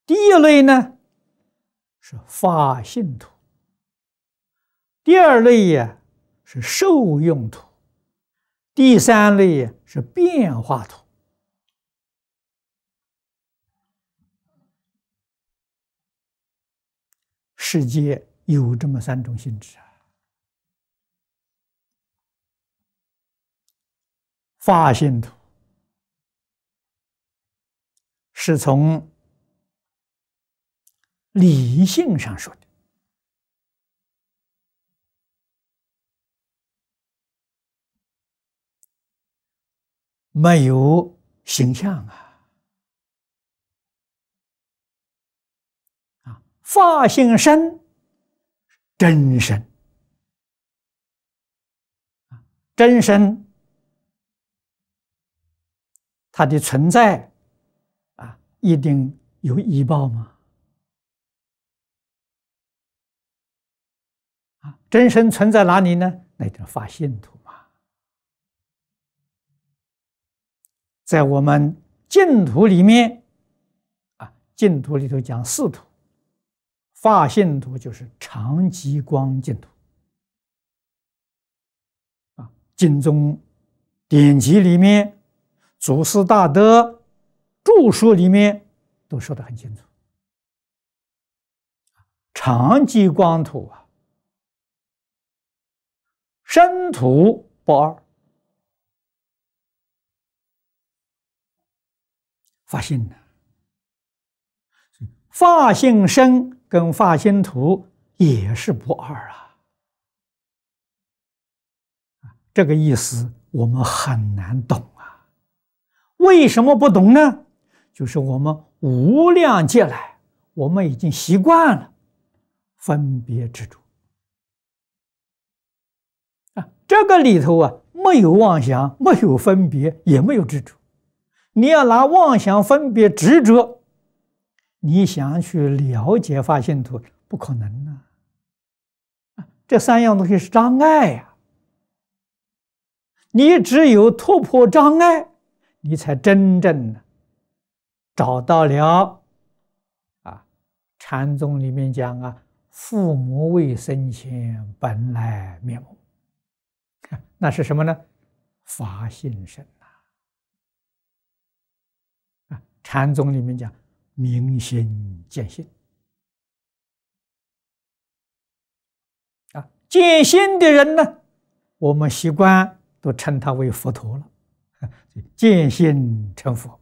第一类呢是法性图，第二类呀是受用图，第三类是变化图。世界有这么三种性质啊。法性图是从理性上说的，没有形象法性身，真身，真身，它的存在一定有依报吗？真身存在哪里呢？那叫法性图嘛。在我们净土里面净土里头讲四图，法性图就是常寂光净土。经中典籍里面、祖师大德著书里面都说得很清楚。常寂光图身土不二，法性呢？法性身跟法性图也是不二这个意思我们很难懂为什么不懂呢？就是我们无量劫来，我们已经习惯了分别执着这个里头没有妄想，没有分别，也没有执着。你要拿妄想、分别、执着，你想去了解法性图，不可能这三样东西是障碍你只有突破障碍，你才真正找到了禅宗里面讲父母未生前本来面目，那是什么呢？法性身禅宗里面讲明心见性见性的人呢，我们习惯都称他为佛陀了，见性成佛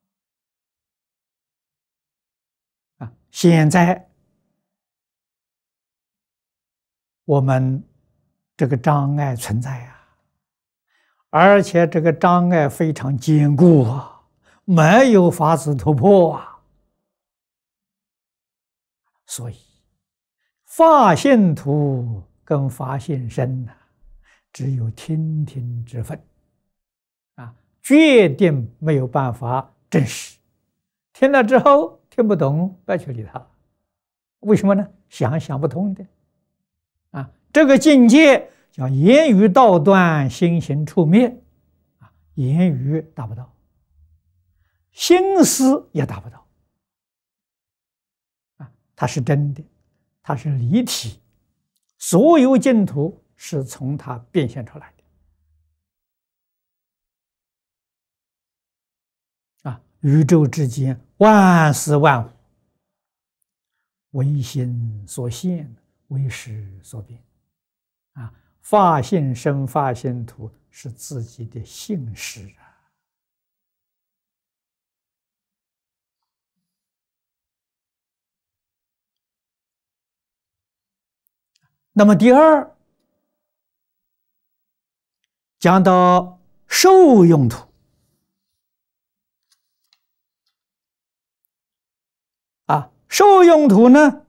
现在我们这个障碍存在而且这个障碍非常坚固没有法子突破所以法性图跟法性身只有听听之分决定没有办法证实。听了之后听不懂，不要去理他。为什么呢？想不通的这个境界叫言语道断，心行处灭言语达不到，心思也达不到它是真的，它是离体，所有净土是从它变现出来的宇宙之间万事万物唯心所现，唯识所变法性身、法性图是自己的性识那么第二讲到受用图受用图呢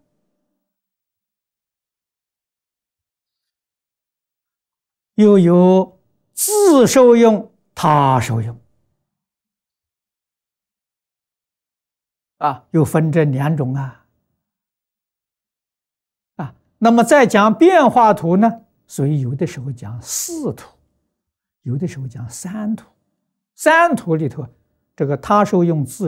又有自受用、他受用又分这两种那么再讲变化图呢，所以有的时候讲四图，有的时候讲三图。三图里头这个他受用、自